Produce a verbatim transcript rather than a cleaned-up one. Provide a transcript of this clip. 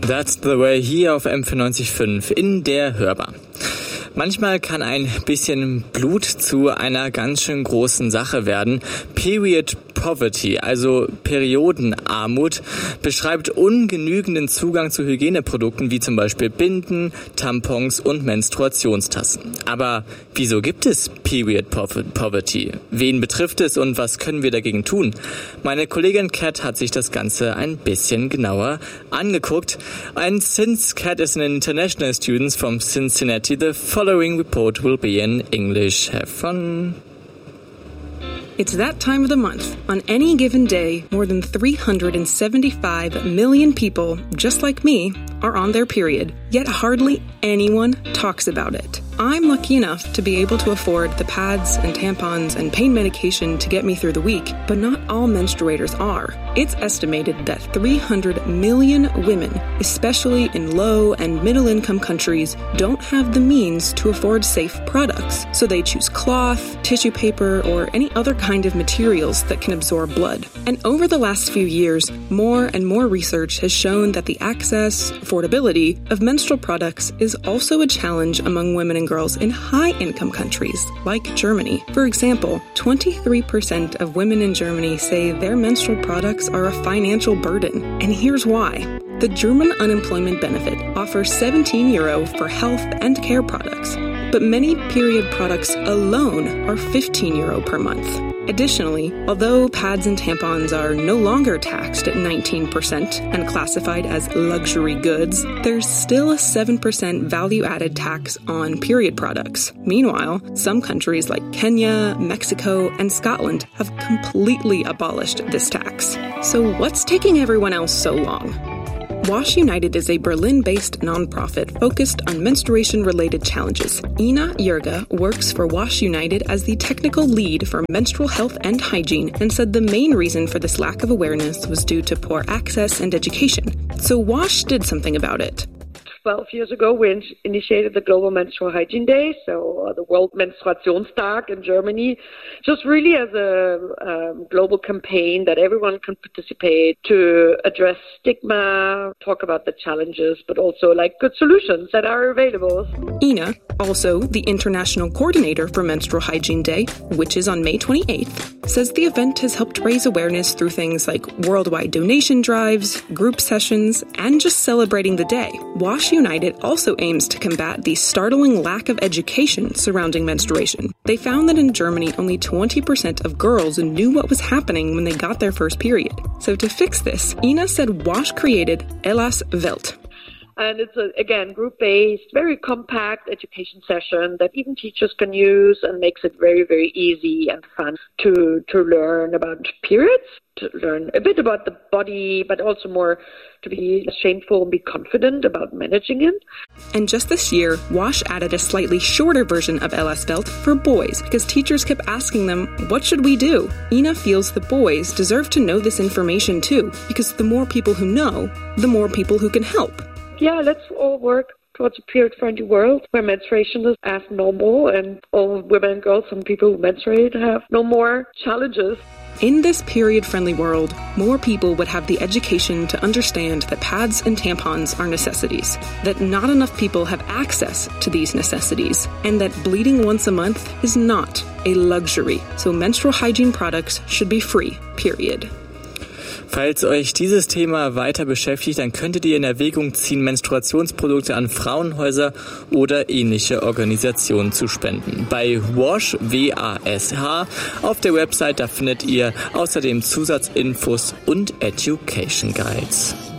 That's the way hier auf M vierundneunzig Komma fünf in der Hörbar. Manchmal kann ein bisschen Blut zu einer ganz schön großen Sache werden. Period Poverty, also Periodenarmut, beschreibt ungenügenden Zugang zu Hygieneprodukten wie zum Beispiel Binden, Tampons und Menstruationstassen. Aber wieso gibt es Period Poverty? Wen betrifft es und was können wir dagegen tun? Meine Kollegin Kat hat sich das Ganze ein bisschen genauer angeguckt. And since Kat is an international student from Cincinnati, the following report will be in English. Have fun. It's that time of the month. On any given day, more than three hundred seventy-five million people, just like me, are on their period, yet hardly anyone talks about it. I'm lucky enough to be able to afford the pads and tampons and pain medication to get me through the week, but not all menstruators are. It's estimated that three hundred million women, especially in low and middle-income countries, don't have the means to afford safe products, so they choose cloth, tissue paper, or any other kind of materials that can absorb blood. And over the last few years, more and more research has shown that the access, affordability of menstrual products is also a challenge among women and girls in high-income countries, like Germany. For example, twenty-three percent of women in Germany say their menstrual products are a financial burden. And here's why. The German unemployment benefit offers seventeen euro for health and care products, but many period products alone are fifteen euro per month. Additionally, although pads and tampons are no longer taxed at nineteen percent and classified as luxury goods, there's still a seven percent value-added tax on period products. Meanwhile, some countries like Kenya, Mexico, and Scotland have completely abolished this tax. So what's taking everyone else so long? WASH United is a Berlin-based nonprofit focused on menstruation-related challenges. Ina Jurga works for WASH United as the technical lead for menstrual health and hygiene and said the main reason for this lack of awareness was due to poor access and education. So WASH did something about it. twelve years ago, we in- initiated the Global Menstrual Hygiene Day, so uh, the World Menstruationstag in Germany, just really as a um, global campaign that everyone can participate to address stigma, talk about the challenges, but also like good solutions that are available. Ina, also the international coordinator for Menstrual Hygiene Day, which is on May twenty-eighth, says the event has helped raise awareness through things like worldwide donation drives, group sessions, and just celebrating the day. WASH United also aims to combat the startling lack of education surrounding menstruation. They found that in Germany, only twenty percent of girls knew what was happening when they got their first period. So to fix this, Ina said WASH created Ella's Welt. And it's, a, again, group-based, very compact education session that even teachers can use and makes it very, very easy and fun to, to learn about periods, to learn a bit about the body, but also more to be shameful and be confident about managing it. And just this year, WASH added a slightly shorter version of Ella's Welt for boys because teachers kept asking them, what should we do? Ina feels the boys deserve to know this information too, because the more people who know, the more people who can help. Yeah, let's all work towards a period-friendly world where menstruation is as normal and all women and girls and people who menstruate have no more challenges. In this period-friendly world, more people would have the education to understand that pads and tampons are necessities, that not enough people have access to these necessities, and that bleeding once a month is not a luxury. So menstrual hygiene products should be free, period. Falls euch dieses Thema weiter beschäftigt, dann könntet ihr in Erwägung ziehen, Menstruationsprodukte an Frauenhäuser oder ähnliche Organisationen zu spenden. Bei WASH, W A S H, auf der Website, da findet ihr außerdem Zusatzinfos und Education Guides.